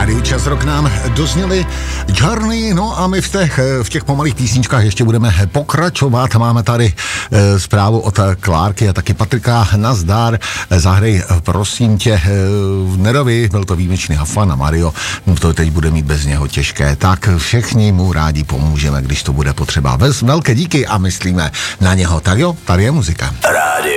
Rádiu Čas Rock nám dozněli Journey, no a my v těch pomalých písničkách ještě budeme pokračovat. Máme tady zprávu od Klárky a taky Patrika. Nazdar, zahrej prosím tě v Nerovi, byl to výjimečný Hafan a Mario, to teď bude mít bez něho těžké, tak všichni mu rádi pomůžeme, když to bude potřeba. Velké díky a myslíme na něho. Tak jo, tady je muzika. Rádio